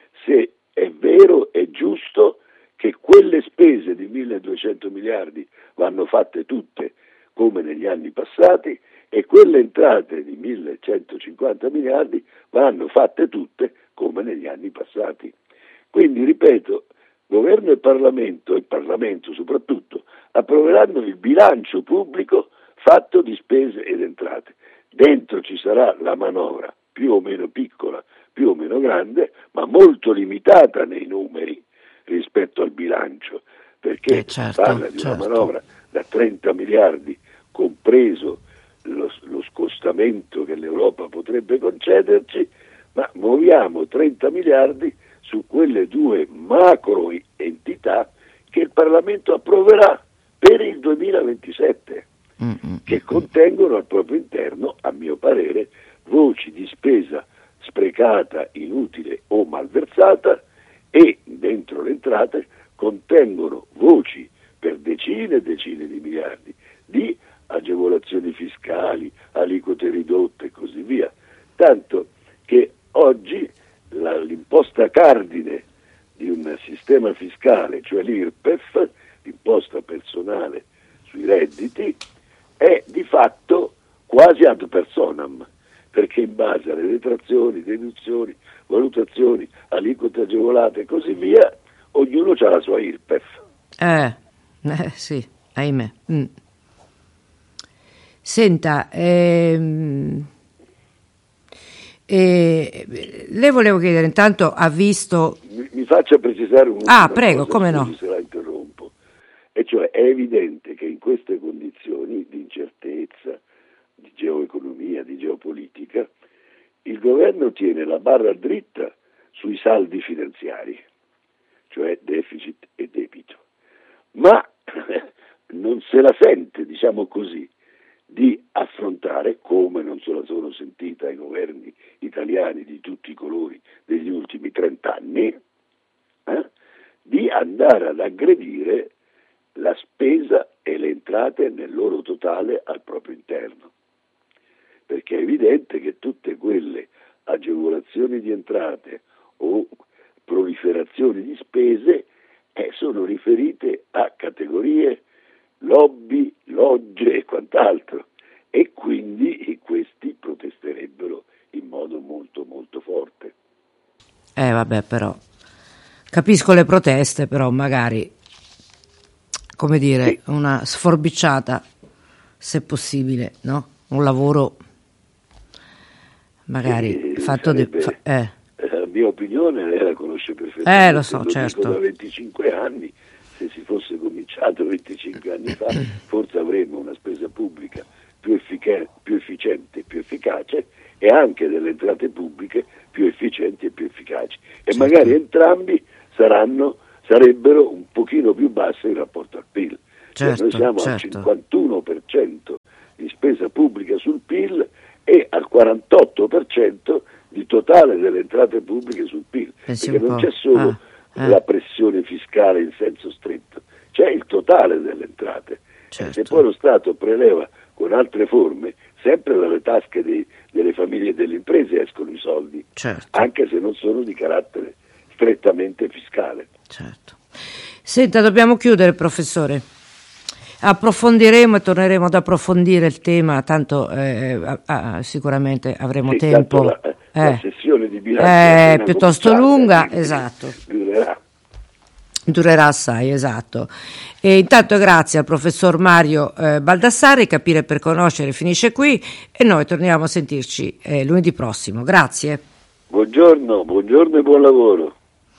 se è vero e giusto che quelle spese di milleduecento miliardi vanno fatte tutte come negli anni passati e quelle entrate di millecentocinquanta miliardi vanno fatte tutte come negli anni passati. Quindi, ripeto, Governo e Parlamento, e Parlamento soprattutto, approveranno il bilancio pubblico fatto di spese ed entrate. Dentro ci sarà la manovra, più o meno piccola, più o meno grande, ma molto limitata nei numeri rispetto al bilancio, perché eh certo, parla di certo. una manovra da trenta miliardi, compreso lo, lo scostamento che l'Europa potrebbe concederci, ma muoviamo trenta miliardi su quelle due macro entità che il Parlamento approverà per il duemilaventisette, mm-hmm. che contengono al proprio interno, a mio parere, voci di spesa sprecata, inutile o malversata, e dentro le entrate contengono voci per decine e decine di miliardi di agevolazioni fiscali, aliquote ridotte e così via, tanto che oggi la, l'imposta cardine di un sistema fiscale, cioè l'I R P E F, l'imposta personale sui redditi, è di fatto quasi ad personam, perché in base alle detrazioni, deduzioni, valutazioni, aliquote agevolate e così via, ognuno ha la sua I R P E F. Eh, eh sì, ahimè. Mm. Senta, ehm, eh, le volevo chiedere, intanto ha visto... Mi, mi faccia precisare un Ah, prego, come no. Se la interrompo. E cioè è evidente che in queste condizioni di incertezza, di geoeconomia, di geopolitica, il governo tiene la barra dritta sui saldi finanziari, cioè deficit e debito, ma non se la sente, diciamo così, di affrontare, come non se la sono sentita ai governi italiani di tutti i colori degli ultimi trent'anni, eh, di andare ad aggredire la spesa e le entrate nel loro totale al proprio interno. Perché è evidente che tutte quelle agevolazioni di entrate o proliferazioni di spese eh, sono riferite a categorie, lobby, logge e quant'altro, e quindi questi protesterebbero in modo molto molto forte. Eh vabbè, però capisco le proteste, però magari, come dire, sì. Una sforbiciata se possibile, no? Un lavoro magari eh, fatto sarebbe, di... Fa, eh. La mia opinione lei la conosce perfettamente, eh, lo so, lo certo. dico da venticinque anni, se si fosse cominciato venticinque anni fa forse avremmo una spesa pubblica più, effic- più efficiente e più efficace e anche delle entrate pubbliche più efficienti e più efficaci e certo. magari entrambi saranno, sarebbero un pochino più bassi in rapporto al P I L. Certo, cioè noi siamo certo. al cinquantuno per cento di spesa pubblica sul P I L e al quarantotto per cento di totale delle entrate pubbliche sul P I L, Pensi perché non po'. c'è solo ah, la ah. pressione fiscale in senso stretto, c'è il totale delle entrate. Certo. E se poi lo Stato preleva con altre forme, sempre dalle tasche dei, delle famiglie e delle imprese escono i soldi, Certo. anche se non sono di carattere strettamente fiscale. Certo. Senta, dobbiamo chiudere, professore. Approfondiremo e torneremo ad approfondire il tema, tanto eh, ah, sicuramente avremo sì, tempo. La, eh. la sessione di bilancio è è piuttosto lunga, esatto. Durerà. Durerà assai, esatto. E intanto grazie al professor Mario eh, Baldassarri, Capire per conoscere finisce qui e noi torniamo a sentirci eh, lunedì prossimo. Grazie. Buongiorno, buongiorno e buon lavoro.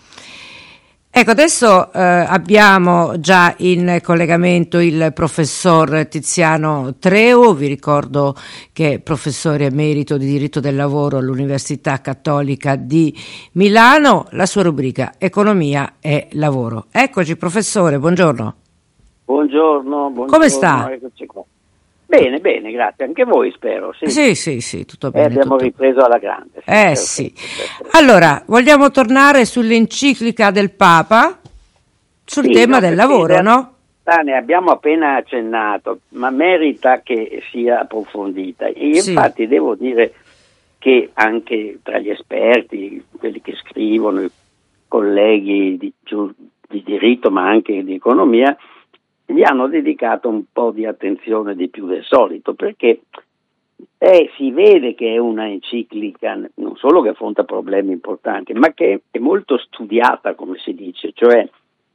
Ecco, adesso eh, abbiamo già in collegamento il professor Tiziano Treu, vi ricordo che è professore emerito di diritto del lavoro all'Università Cattolica di Milano, la sua rubrica Economia e Lavoro. Eccoci professore, buongiorno. Buongiorno, buongiorno. Come sta? Eccoci qua. Bene, bene, grazie, anche voi spero. Sì, sì, sì, sì tutto eh, bene. abbiamo tutto... ripreso alla grande. Sì, eh sì. Allora, vogliamo tornare sull'enciclica del Papa, sul sì, tema no, del lavoro, ne, no? Ne abbiamo appena accennato, ma merita che sia approfondita. E sì. Infatti devo dire che anche tra gli esperti, quelli che scrivono, i colleghi di, di diritto ma anche di economia, gli hanno dedicato un po' di attenzione di più del solito, perché eh, si vede che è una enciclica non solo che affronta problemi importanti, ma che è molto studiata, come si dice, cioè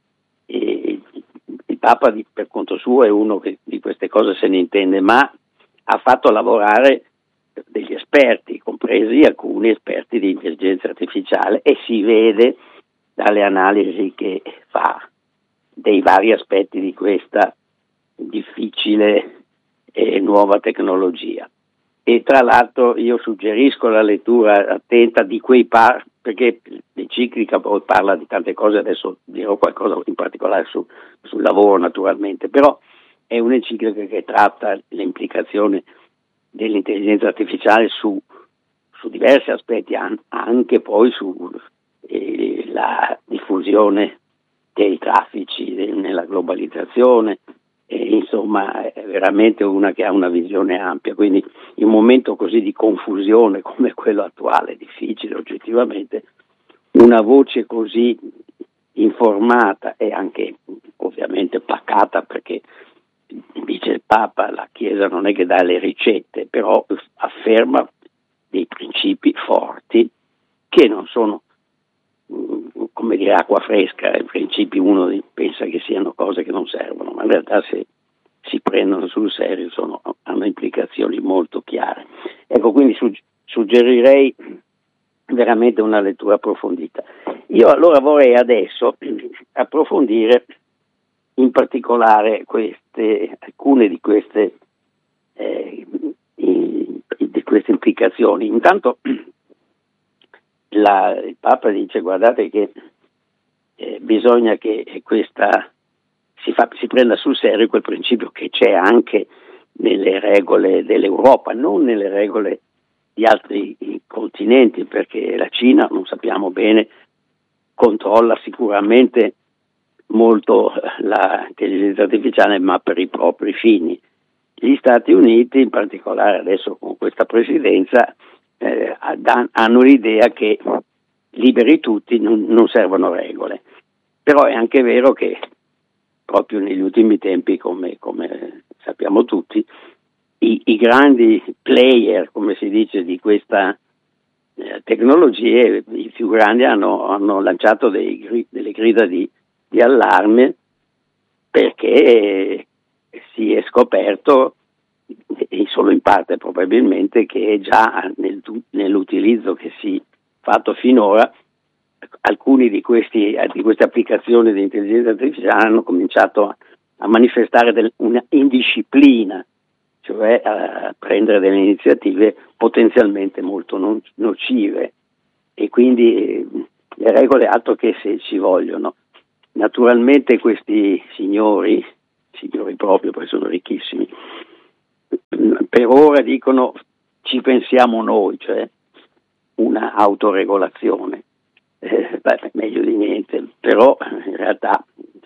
eh, il Papa di, per conto suo è uno che di queste cose se ne intende, ma ha fatto lavorare degli esperti, compresi alcuni esperti di intelligenza artificiale, e si vede dalle analisi che fa dei vari aspetti di questa difficile e nuova tecnologia. E tra l'altro io suggerisco la lettura attenta di quei par, perché l'enciclica poi parla di tante cose, adesso dirò qualcosa in particolare su, sul lavoro naturalmente, però è un'enciclica che tratta le implicazioni dell'intelligenza artificiale su, su diversi aspetti, anche poi su eh, la diffusione dei traffici nella globalizzazione, e insomma è veramente una che ha una visione ampia, quindi in un momento così di confusione come quello attuale, difficile oggettivamente, una voce così informata e anche ovviamente pacata, perché dice il Papa, la Chiesa non è che dà le ricette, però afferma dei principi forti che non sono, come dire, acqua fresca. I principi uno pensa che siano cose che non servono, ma in realtà se si prendono sul serio sono, hanno implicazioni molto chiare. Ecco, quindi sugg- suggerirei veramente una lettura approfondita. Io allora vorrei adesso approfondire in particolare queste, alcune di queste, eh, in, di queste implicazioni. Intanto La, il Papa dice, guardate che eh, bisogna che questa si, fa, si prenda sul serio quel principio che c'è anche nelle regole dell'Europa, non nelle regole di altri continenti, perché la Cina, non sappiamo bene, controlla sicuramente molto l'intelligenza artificiale, ma per i propri fini. Gli Stati Uniti, in particolare adesso con questa presidenza, Eh, hanno l'idea che liberi tutti, non, non servono regole. Però è anche vero che proprio negli ultimi tempi, come, come sappiamo tutti, i, i grandi player, come si dice, di questa eh, tecnologie, i più grandi hanno, hanno lanciato dei, delle grida di, di allarme, perché si è scoperto e solo in parte probabilmente, che già nel, nell'utilizzo che si è fatto finora alcuni di, questi, di queste applicazioni di intelligenza artificiale hanno cominciato a, a manifestare del, una indisciplina, cioè a prendere delle iniziative potenzialmente molto non, nocive, e quindi eh, le regole altro che se ci vogliono. Naturalmente questi signori, signori proprio perché sono ricchissimi, per ora dicono ci pensiamo noi, cioè una autoregolazione. Eh, beh, meglio di niente, però in realtà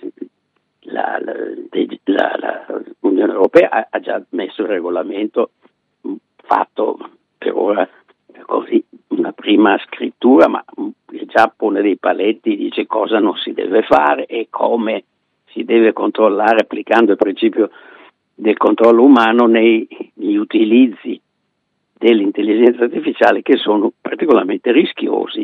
la, la, la, la, l'Unione Europea ha, ha già messo il regolamento fatto per ora così, una prima scrittura, ma già pone dei paletti, dice cosa non si deve fare e come si deve controllare applicando il principio del controllo umano nei, negli utilizzi dell'intelligenza artificiale, che sono particolarmente rischiosi.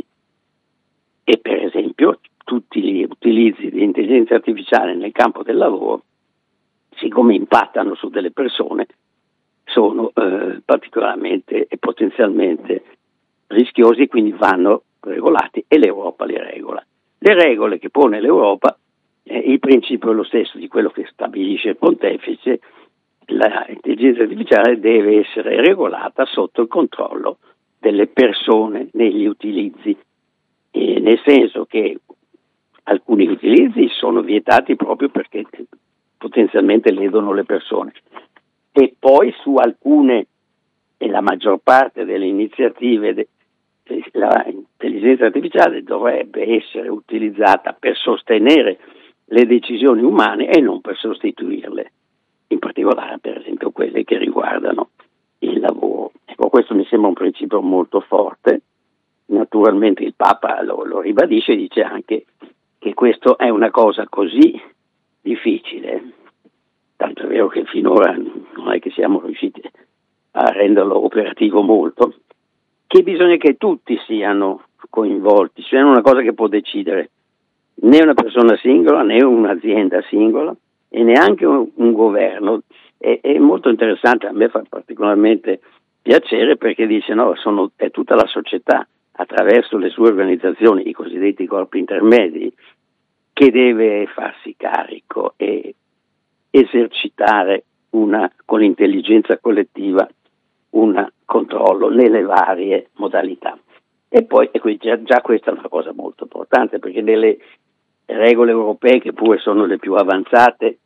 E per esempio tutti gli utilizzi di intelligenza artificiale nel campo del lavoro, siccome impattano su delle persone, sono eh, particolarmente e potenzialmente rischiosi, quindi vanno regolati e l'Europa li regola. Le regole che pone l'Europa, eh, il principio è lo stesso di quello che stabilisce il pontefice: l'intelligenza artificiale deve essere regolata sotto il controllo delle persone negli utilizzi. E nel senso che alcuni utilizzi sono vietati proprio perché potenzialmente ledono le persone, e poi su alcune, e la maggior parte delle iniziative, de, l'intelligenza artificiale dovrebbe essere utilizzata per sostenere le decisioni umane e non per sostituirle, in particolare per esempio quelle che riguardano il lavoro. Ecco, questo mi sembra un principio molto forte. Naturalmente il Papa lo, lo ribadisce e dice anche che questo è una cosa così difficile, tanto è vero che finora non è che siamo riusciti a renderlo operativo molto, che bisogna che tutti siano coinvolti, cioè non è una cosa che può decidere né una persona singola né un'azienda singola e neanche un, un governo. È, è molto interessante, a me fa particolarmente piacere perché dice no, sono, è tutta la società attraverso le sue organizzazioni, i cosiddetti corpi intermedi, che deve farsi carico e esercitare una, con l'intelligenza collettiva, un controllo nelle varie modalità. E poi e qui, già, già questa è una cosa molto importante, perché nelle regole europee, che pure sono le più avanzate,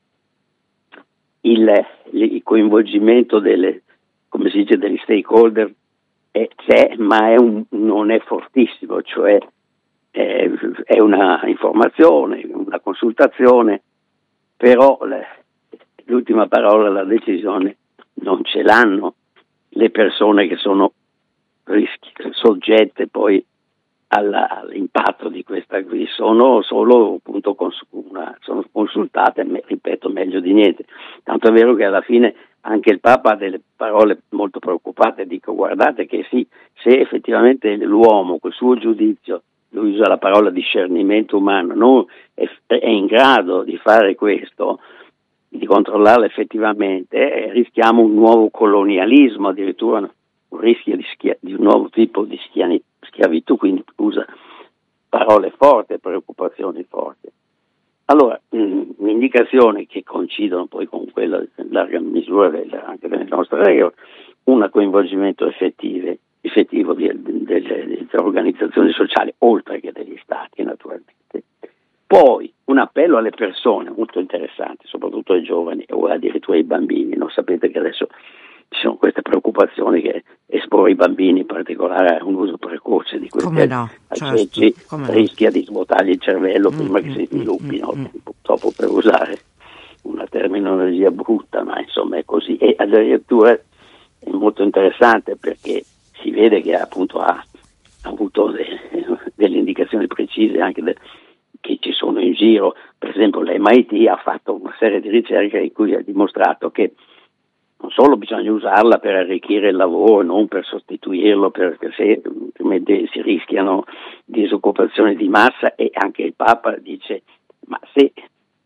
il, il coinvolgimento delle, come si dice, degli stakeholder è, c'è, ma è un, non è fortissimo, cioè è, è una informazione, una consultazione, però le, l'ultima parola, la decisione non ce l'hanno le persone che sono rischi, soggette poi alla, all'impatto di questa qui, sono solo appunto cons- una, sono consultate, me, ripeto, meglio di niente. Tanto è vero che alla fine anche il Papa ha delle parole molto preoccupate, dico guardate che sì, se effettivamente l'uomo col suo giudizio, lui usa la parola discernimento umano, non è, è in grado di fare questo, di controllarla effettivamente, eh, rischiamo un nuovo colonialismo, addirittura un rischio di, schia- di un nuovo tipo di schiani- schiavitù, quindi usa parole forti, preoccupazioni forti. Allora, mh, indicazioni che coincidono poi con quella in larga misura delle, anche delle nostre regole, un coinvolgimento effettivo, effettivo di, delle, delle organizzazioni sociali, oltre che degli stati naturalmente. Poi un appello alle persone, molto interessante, soprattutto ai giovani o addirittura ai bambini. Non sapete che adesso ci sono queste preoccupazioni che esporre i bambini in particolare a un uso precoce di questi come no, aggeggi certo, rischia no. di svuotargli il cervello mm, prima mm, che si mm, sviluppino, mm, purtroppo per usare una terminologia brutta, ma insomma è così. E addirittura è molto interessante perché si vede che appunto ha, ha avuto de, delle indicazioni precise anche de, che ci sono in giro. Per esempio l'M I T ha fatto una serie di ricerche in cui ha dimostrato che non solo bisogna usarla per arricchire il lavoro, non per sostituirlo, perché se si rischiano disoccupazioni di massa, e anche il Papa dice ma se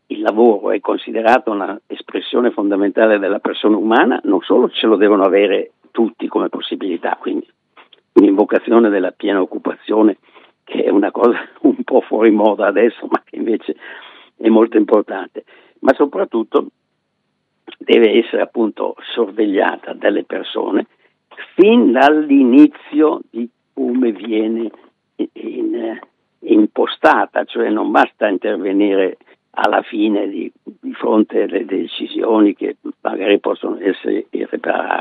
il lavoro è considerato una espressione fondamentale della persona umana, non solo ce lo devono avere tutti come possibilità, quindi un'invocazione della piena occupazione, che è una cosa un po' fuori moda adesso, ma che invece è molto importante, ma soprattutto deve essere appunto sorvegliata dalle persone fin dall'inizio di come viene in, in, impostata, cioè non basta intervenire alla fine di, di fronte alle decisioni che magari possono essere irreparabili.